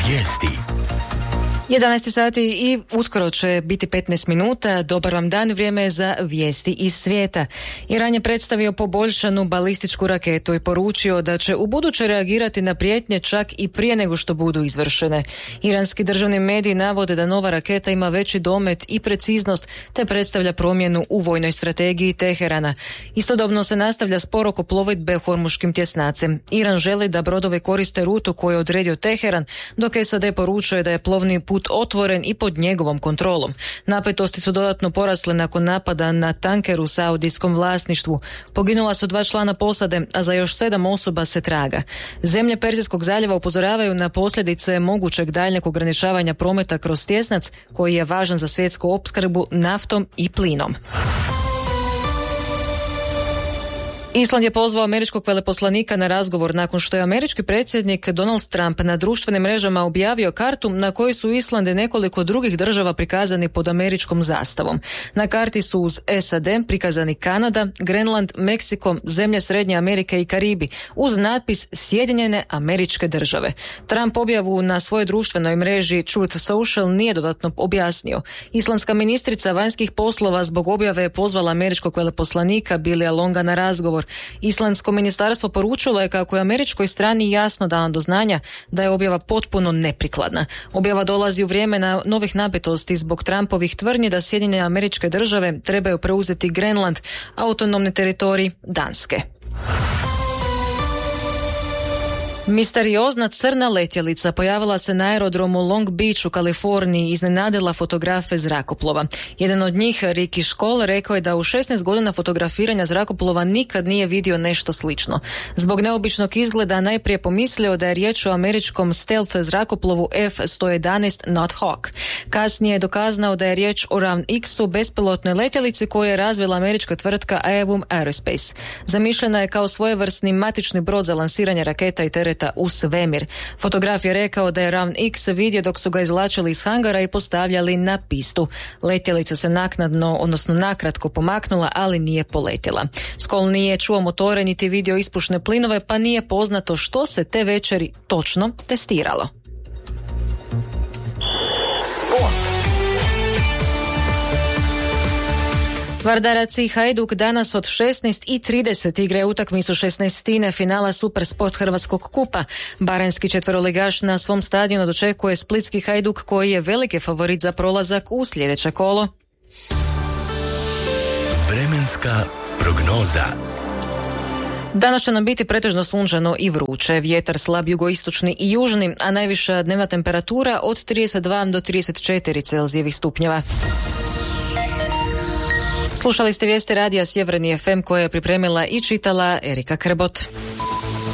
Vijesti. 11 sati i uskoro će biti 15 minuta. Dobar vam dan, vrijeme je za vijesti iz svijeta. Iran je predstavio poboljšanu balističku raketu i poručio da će ubuduće reagirati na prijetnje čak i prije nego što budu izvršene. Iranski državni mediji navode da nova raketa ima veći domet i preciznost te predstavlja promjenu u vojnoj strategiji Teherana. Istodobno se nastavlja spor oko plovidbe Hormuškim tjesnacem. Iran želi da brodovi koriste rutu koju je odredio Teheran, dok SAD poručuje da je plovni put otvoren i pod njegovom kontrolom. Napetosti su dodatno porasle nakon napada na tanker u saudijskom vlasništvu. Poginula su 2 člana posade, a za još 7 osoba se traga. Zemlje Perzijskog zaljeva upozoravaju na posljedice mogućeg daljnjeg ograničavanja prometa kroz tjesnac, koji je važan za svjetsku opskrbu naftom i plinom. Island je pozvao američkog veleposlanika na razgovor nakon što je američki predsjednik Donald Trump na društvenim mrežama objavio kartu na kojoj su Island i nekoliko drugih država prikazani pod američkom zastavom. Na karti su uz SAD prikazani Kanada, Grenland, Meksiko, zemlje Srednje Amerike i Karibi, uz natpis Sjedinjene Američke Države. Trump objavu na svojoj društvenoj mreži Truth Social nije dodatno objasnio. Islandska ministrica vanjskih poslova zbog objave je pozvala američkog veleposlanika Billya Longa na razgovor. Islandsko ministarstvo poručilo je kako je američkoj strani jasno dano do znanja da je objava potpuno neprikladna. Objava dolazi u vrijeme novih napetosti zbog Trumpovih tvrdnji da Sjedinjene Američke Države trebaju preuzeti Grenland, autonomni teritorij Danske. Misteriozna crna letjelica pojavila se na aerodromu Long Beach u Kaliforniji i iznenadila fotografe zrakoplova. Jedan od njih, Ricky Škol, rekao je da u 16 godina fotografiranja zrakoplova nikad nije vidio nešto slično. Zbog neobičnog izgleda najprije pomislio da je riječ o američkom stealth zrakoplovu F-111 Nighthawk. Kasnije je dokazao da je riječ o Ravn X-u, bespilotnoj letjelici koju je razvila američka tvrtka Aevum Aerospace. Zamišljena je kao svojevrsni matični brod za lansiranje raketa i tereta u svemir. Fotograf je rekao da je Ravn X vidio dok su ga izvlačili iz hangara i postavljali na pistu. Letjelica se nakratko pomaknula, ali nije poletjela. Skol nije čuo motore niti vidio ispušne plinove, pa nije poznato što se te večeri točno testiralo. Vardarac i Hajduk danas od 16:30 igraju utakmicu 16. finala Supersport Hrvatskog kupa. Baranjski četveroligaš na svom stadionu dočekuje splitski Hajduk koji je veliki favorit za prolazak u sljedeće kolo. Vremenska prognoza. Danas će nam biti pretežno sunčano i vruće, vjetar slab jugoistočni i južni, a najviša dnevna temperatura od 32 do 34 Celzijevih stupnjeva. Slušali ste vijesti radija Sjeverni FM koje je pripremila i čitala Erika Krbot.